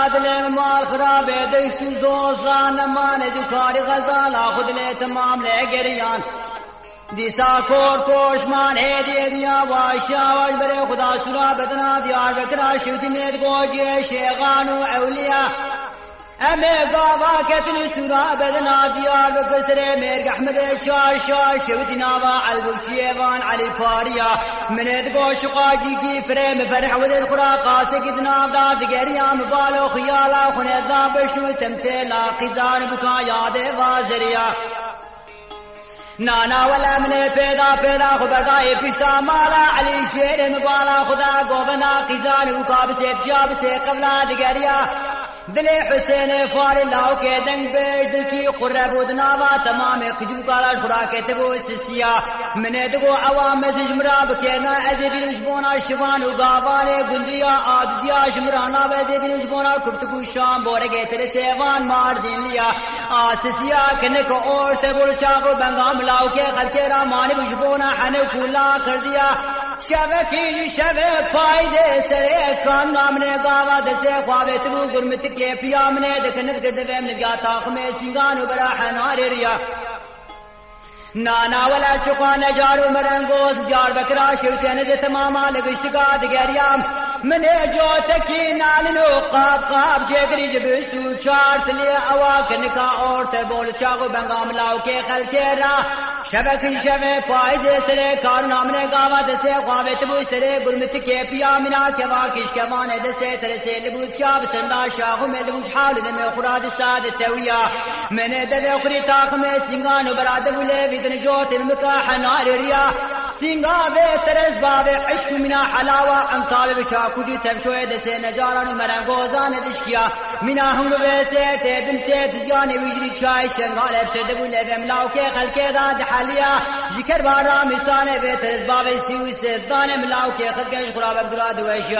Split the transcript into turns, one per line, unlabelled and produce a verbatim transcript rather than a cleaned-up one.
دل مال خراب دشت زوزان مان دکاری غزال خود لی تمام لی گریان دیسا کور کوشمان هدیه دیا واشا واش بره خدا سورا بدنا دیار بکرا شوتی مید گوجی شیخان و اولیا امی گاوا کتن سورا بدنا دیار بکر سره مرگ احمد چار شا شوتی ناوا البوچی وان علی پاریا منید گوش قاجی کی فرم فرح ودل خرا قاسه کتنا داد گریام بالو خیالا خنید دا بشو تمتلا قزان بکا یاد وازریا نانا ولا من پیدا پیدا خبردائی پشتا مالا علی شیر مبالا خدا گوبنا قیزان وکاب سے پشاب سے قبلہ دگریا دل حسین فار لاؤ کے دنگ بیش دل کی قرب ودناوا تمام خجب کالا خورا کے تبو سسیا من دگو عوام سجمراب کینا ازیبی نشبونا شوان وگاوانے گندیا آددیا شمرانا وزیبی نشبونا کفتگو شام بورگے تر سیوان مار دین لیا آسسیا کنک اور تبول چاقو بنگام لاؤ کے خلچے رامانی بشبونا حنو کولا کر دیا شبکی شب پائدے سرے کان نامنے گاوا دسے خوابے تبو گرمت کے پیامنے دکنت گردوے من گیا تاخ میں سنگانو برا حنار ریا نانا ولا چقان جارو مرنگوز جار بکرا شوتین دے تماما لگشتگا دگریام من جو تکی نالنو قاب قاب جگری جبستو چارت لیا اواکن کا اور تبول چاگو بنگام لاؤ کے خلچے را شبک شب پائدے سرے کار نامنے گاوا دسے خوابے تبو سرے گرمت کے پیامنا کے واکش کے مانے دسے ترسے لبوت چاب سندا شاغو میں لبوت حال دے میں خراد ساد تویا میں نے دے اخری تاخ میں سنگانو براد بولے بدن جو تلمکا حنار ریا سنگا بے ترس بابے عشق منا حلاوہ ان طالب چاکو جی تبشوئے دسے نجارانو مرنگوزان دشکیا منا ہنگو بے سے تیدن سے تزیانی ویجری چائے شنگال ابسے دبو لے بملاو کے خلقے داد حالیا ذکر بارا مسانے بے ترس بابے سیوی سے دانے ملاو کے خلقے خراب اقدراد ویشیا